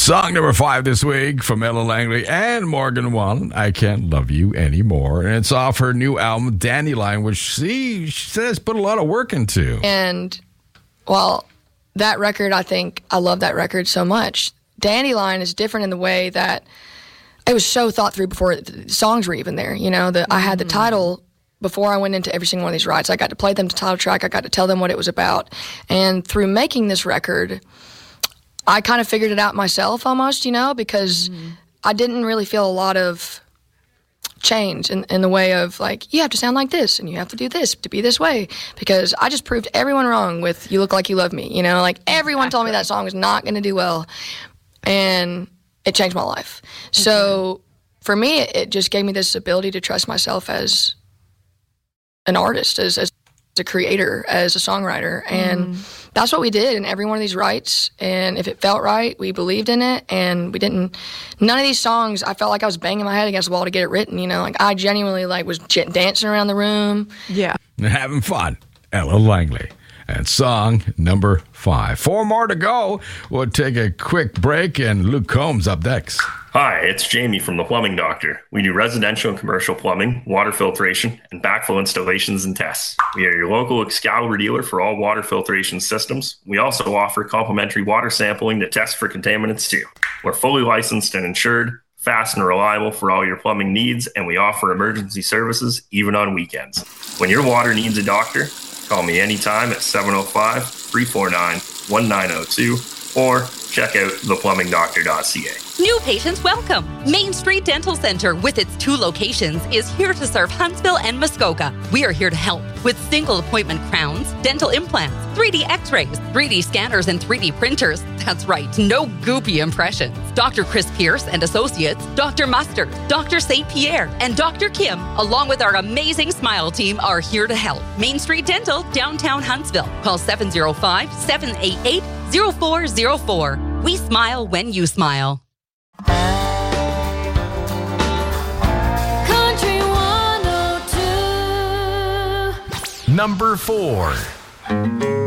Song number 5 this week from Ella Langley and Morgan Wallen, I Can't Love You Anymore. And it's off her new album, Dandelion, which she says put a lot of work into. And, well, that record, I love that record so much. Dandelion is different in the way that it was so thought through before the songs were even there. You know, I had the title before I went into every single one of these rides. I got to play them the title track. I got to tell them what it was about. And through making this record, I kind of figured it out myself almost, you know, because I didn't really feel a lot of change in the way of, like, you have to sound like this and you have to do this to be this way, because I just proved everyone wrong with You Look Like You Love Me, you know, like everyone told me that song was not going to do well, and it changed my life. So for me, it just gave me this ability to trust myself as an artist, as a creator, as a songwriter, and that's what we did in every one of these writes. And if it felt right, we believed in it, and none of these songs I felt like I was banging my head against the wall to get it written, you know, like I genuinely was dancing around the room. Yeah. Having fun. Ella Langley. And song number 5. 4 more to go. We'll take a quick break, and Luke Combs up next. Hi, it's Jamie from The Plumbing Doctor. We do residential and commercial plumbing, water filtration, and backflow installations and tests. We are your local Excalibur dealer for all water filtration systems. We also offer complimentary water sampling to test for contaminants too. We're fully licensed and insured, fast and reliable for all your plumbing needs, and we offer emergency services even on weekends. When your water needs a doctor, call me anytime at 705-349-1902 or check out theplumbingdoctor.ca. New patients welcome. Main Street Dental Center, with its 2 locations, is here to serve Huntsville and Muskoka. We are here to help with single appointment crowns, dental implants, 3D x-rays, 3D scanners, and 3D printers. That's right, no goopy impressions. Dr. Chris Pierce and Associates, Dr. Mustard, Dr. St. Pierre, and Dr. Kim, along with our amazing Smile team, are here to help. Main Street Dental, downtown Huntsville. Call 705-788-0404. We smile when you smile. Country 102. Number 4.